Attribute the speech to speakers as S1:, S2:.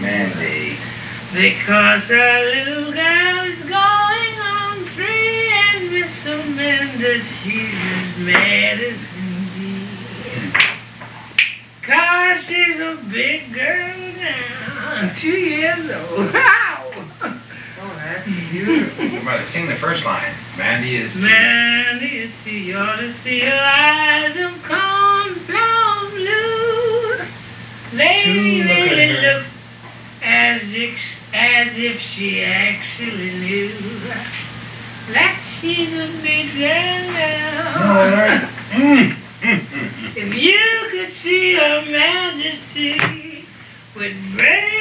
S1: Mandy.
S2: Because our little girl is going on free, and Miss Amanda, she's as mad as can be. 'Cause she's a big girl now, 2 years old. Wow!
S3: Oh, that's beautiful.
S1: Brother, sing the first line. Mandy is...
S2: Mandy, you ought to see her eyes of cornflower blue. They really look as if she actually knew that she's a big girl now. If you could see her majesty with brave